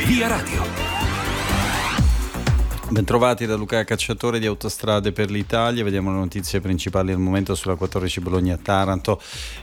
Via Radio. Bentrovati da Luca Cacciatore di Autostrade per l'Italia. Vediamo le notizie principali al momento sulla 14 Bologna-Taranto.